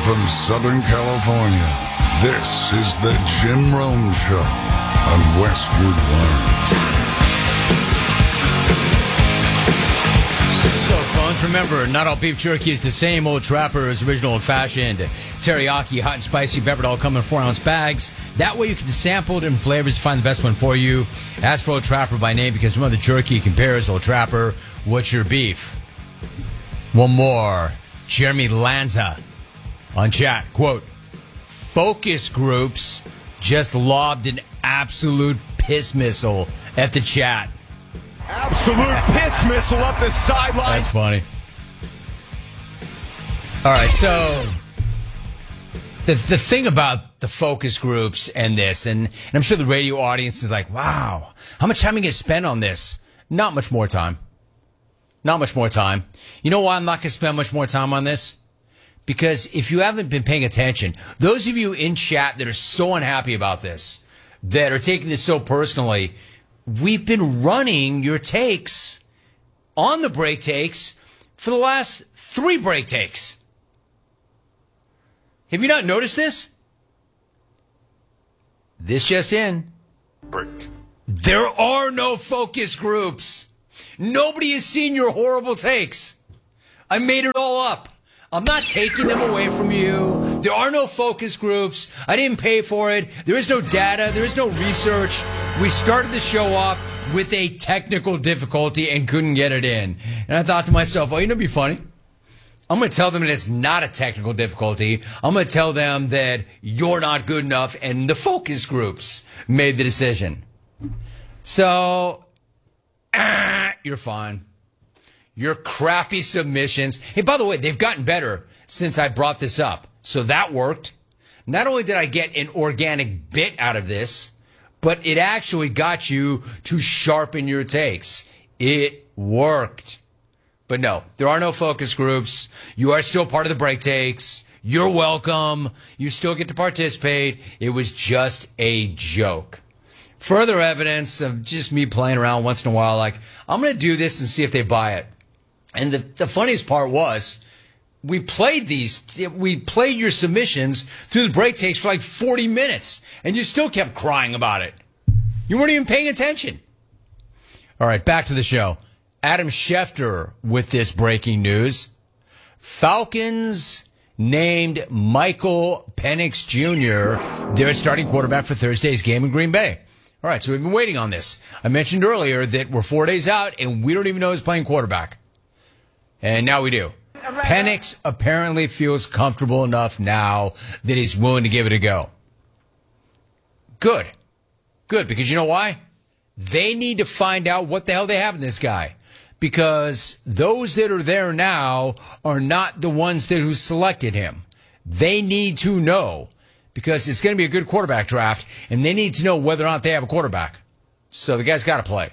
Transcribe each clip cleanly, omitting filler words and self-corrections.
from Southern California, this is the Jim Rome Show on Westwood One. So, Bones, remember, not all beef jerky is the same. Old Trapper's original old-fashioned teriyaki, hot and spicy, peppered, all come in 4-ounce bags. That way you can sample different flavors to find the best one for you. Ask for Old Trapper by name because remember the jerky compares. Old Trapper, what's your beef? One more. Jeremy Lanza on chat, quote, focus groups just lobbed an absolute piss missile at the chat. Absolute piss missile up the sideline. That's funny. All right, so the thing about the focus groups and this, and I'm sure the radio audience is like, wow, how much time are you going to spend on this? Not much more time. Not much more time. You know why I'm not going to spend much more time on this? Because if you haven't been paying attention, those of you in chat that are so unhappy about this, that are taking this so personally, we've been running your takes on the break takes for the last 3 break takes. Have you not noticed this? This just in. Break. There are no focus groups. Nobody has seen your horrible takes. I made it all up. I'm not taking them away from you. There are no focus groups. I didn't pay for it. There is no data. There is no research. We started the show off with a technical difficulty and couldn't get it in. And I thought to myself, oh, you know what'd be funny? I'm going to tell them that it's not a technical difficulty. I'm going to tell them that you're not good enough and the focus groups made the decision. So, you're fine. Your crappy submissions. Hey, by the way, they've gotten better since I brought this up. So that worked. Not only did I get an organic bit out of this, but it actually got you to sharpen your takes. It worked. But no, there are no focus groups. You are still part of the break takes. You're welcome. You still get to participate. It was just a joke. Further evidence of just me playing around once in a while, like, I'm going to do this and see if they buy it. And the funniest part was, we played your submissions through the break takes for like 40 minutes, and you still kept crying about it. You weren't even paying attention. All right, back to the show. Adam Schefter with this breaking news. Falcons named Michael Penix Jr. their starting quarterback for Thursday's game in Green Bay. All right, so we've been waiting on this. I mentioned earlier that we're 4 days out, and we don't even know who's playing quarterback. And now we do. Penix apparently feels comfortable enough now that he's willing to give it a go. Good. Good, because you know why? They need to find out what the hell they have in this guy. Because those that are there now are not the ones who selected him. They need to know. Because it's going to be a good quarterback draft, and they need to know whether or not they have a quarterback. So the guy's got to play.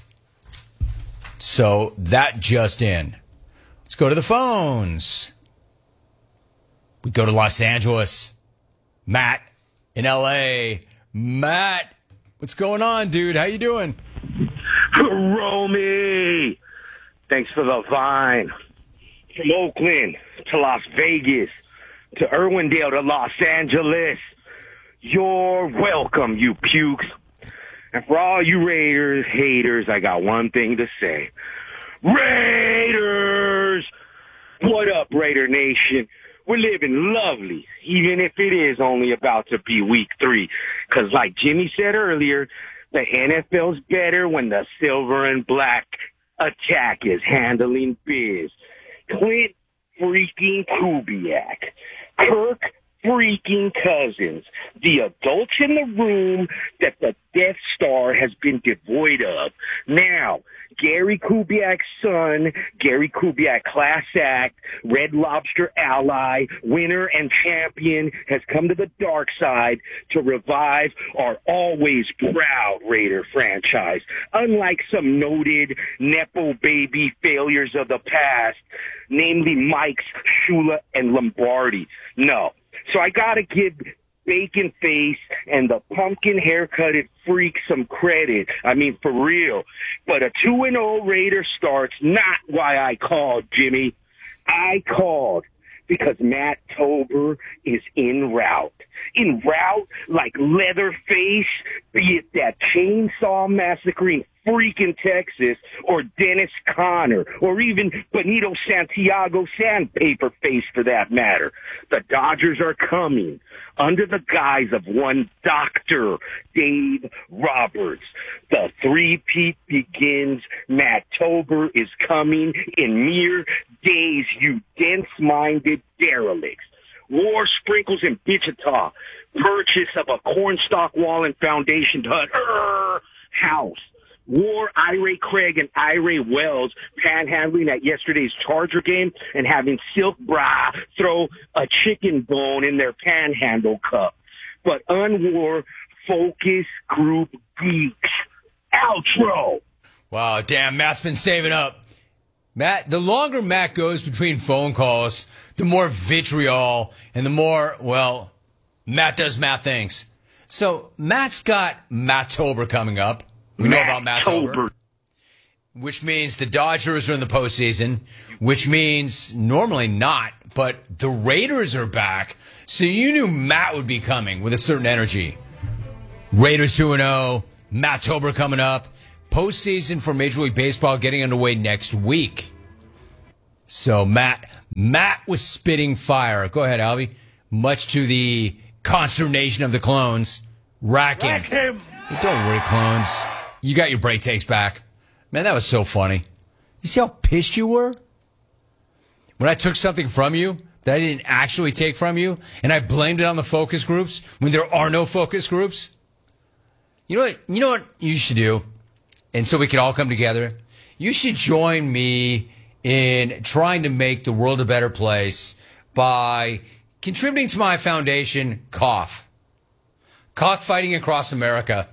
So that just in. Let's go to the phones. We go to Los Angeles. Matt in L.A. Matt, what's going on, dude? How you doing? Romy! Thanks for the vine. From Oakland to Las Vegas to Irwindale to Los Angeles. You're welcome, you pukes. And for all you Raiders haters, I got one thing to say. Raiders! What up, Raider Nation? We're living lovely, even if it is only about to be week 3. Because like Jimmy said earlier, the NFL's better when the silver and black attack is handling biz. Clint freaking Kubiak, Kirk freaking Cousins, the adults in the room that the Death Star has been devoid of. Now, Gary Kubiak's son, Gary Kubiak class act, Red Lobster ally, winner and champion, has come to the dark side to revive our always proud Raider franchise. Unlike some noted Nepo baby failures of the past, namely Mikes, Shula, and Lombardi. No. So I gotta give Bacon Face and the pumpkin haircutted freak some credit. I mean, for real. But a 2-0 Raider start's not why I called, Jimmy. I called because Matt Tober is en route. En route like Leatherface, be it that chainsaw massacring freak in Texas, or Dennis Conner, or even Benito Santiago Sandpaper Face for that matter. The Dodgers are coming under the guise of one Dr. Dave Roberts. The three-peat begins. Matt Tober is coming in mere days, you dense-minded derelicts. War sprinkles in Wichita. Purchase of a cornstalk wall and foundation house. War Ira Craig and Ira Wells panhandling at yesterday's Charger game and having Silk Bra throw a chicken bone in their panhandle cup. But unwar focus group geeks. Outro. Wow, damn, Matt's been saving up. Matt, the longer Matt goes between phone calls, the more vitriol and the more, well, Matt does Matt things. So Matt's got Matt Tober coming up. We know about Matt Tober. Which means the Dodgers are in the postseason, which means normally not, but the Raiders are back. So you knew Matt would be coming with a certain energy. Raiders 2-0, Matt Tober coming up. Postseason for Major League Baseball getting underway next week. So Matt was spitting fire. Go ahead, Albie. Much to the consternation of the clones. Rack him. Don't worry, clones. You got your break takes back. Man, that was so funny. You see how pissed you were? When I took something from you that I didn't actually take from you, and I blamed it on the focus groups when there are no focus groups? You know what you should do? And so we can all come together. You should join me in trying to make the world a better place by contributing to my foundation, Cockfighting Across America.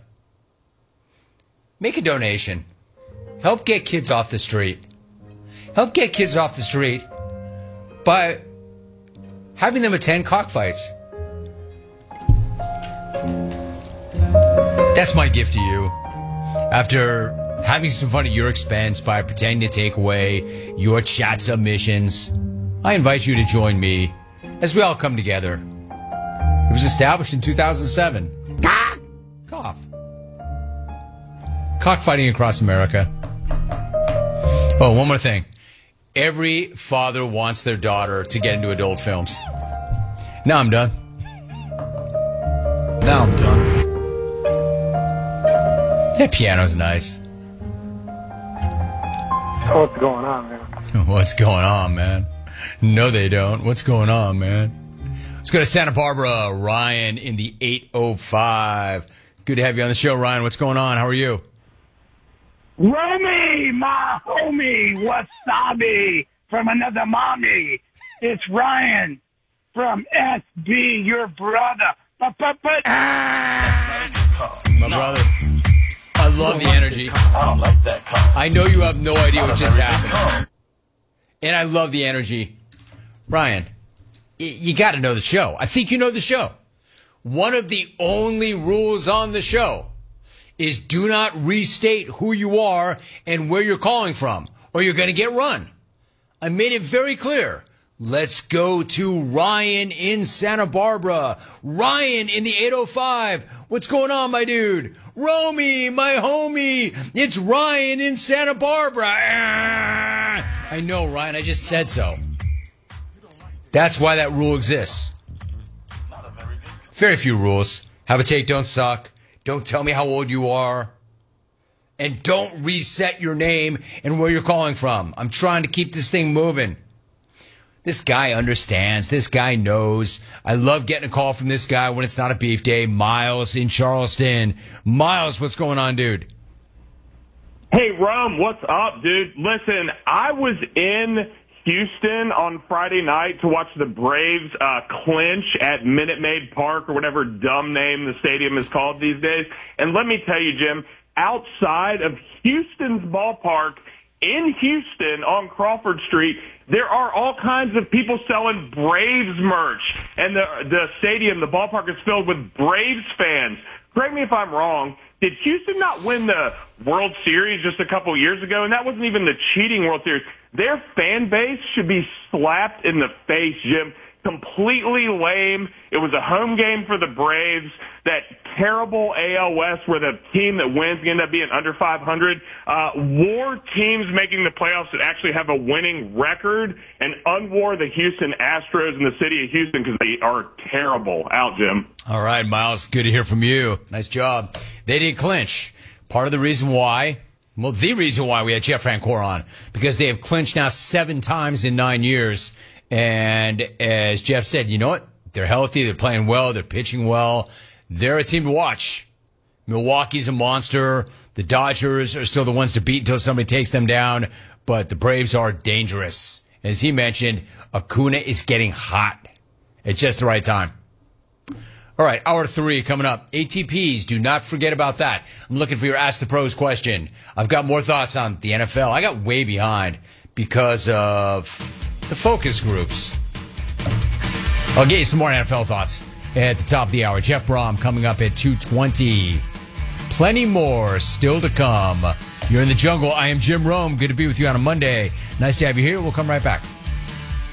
Make a donation. Help get kids off the street. Help get kids off the street by having them attend cockfights. That's my gift to you. After having some fun at your expense by pretending to take away your chat submissions, I invite you to join me as we all come together. It was established in 2007. Cough. Cockfighting Across America. Oh, one more thing. Every father wants their daughter to get into adult films. Now I'm done. That piano's nice. What's going on, man? What's going on, man? No, they don't. What's going on, man? Let's go to Santa Barbara. Ryan in the 805. Good to have you on the show, Ryan. What's going on? How are you? Romy, my homie, wasabi from another mommy. It's Ryan from SB, your brother. My brother. I love the energy. I know you have no idea what just happened. And I love the energy. Ryan, you got to know the show. I think you know the show. One of the only rules on the show is do not restate who you are and where you're calling from, or you're going to get run. I made it very clear. Let's go to Ryan in Santa Barbara. Ryan in the 805. What's going on, my dude? Romy, my homie. It's Ryan in Santa Barbara. I know, Ryan. I just said so. That's why that rule exists. Very few rules. Have a take, don't suck. Don't tell me how old you are. And don't reset your name and where you're calling from. I'm trying to keep this thing moving. This guy understands. This guy knows. I love getting a call from this guy when it's not a beef day. Miles in Charleston. Miles, what's going on, dude? Hey, Rum, what's up, dude? Listen, I was in Houston on Friday night to watch the Braves clinch at Minute Maid Park, or whatever dumb name the stadium is called these days. And let me tell you, Jim, outside of Houston's ballpark, in Houston on Crawford Street, there are all kinds of people selling Braves merch. And the stadium, the ballpark, is filled with Braves fans. Correct me if I'm wrong, Did Houston not win the World Series just a couple years ago? And that wasn't even the cheating World Series. Their fan base should be slapped in the face, Jim. Completely lame. It was a home game for the Braves. That terrible AL West where the team that wins end up being under 500. War teams making the playoffs that actually have a winning record, and unwar the Houston Astros in the city of Houston because they are terrible. Out, Jim. All right, Miles. Good to hear from you. Nice job. They did clinch. Part of the reason why, well, the reason why we had Jeff Francoeur on, because they have clinched now 7 times in 9 years. And as Jeff said, you know what? They're healthy. They're playing well. They're pitching well. They're a team to watch. Milwaukee's a monster. The Dodgers are still the ones to beat until somebody takes them down. But the Braves are dangerous. As he mentioned, Acuna is getting hot at just the right time. All right, hour 3 coming up. ATPs, do not forget about that. I'm looking for your Ask the Pros question. I've got more thoughts on the NFL. I got way behind because of the focus groups. I'll get you some more NFL thoughts at the top of the hour. Jeff Brom coming up at 2:20. Plenty more still to come. You're in the jungle. I am Jim Rome. Good to be with you on a Monday. Nice to have you here. We'll come right back.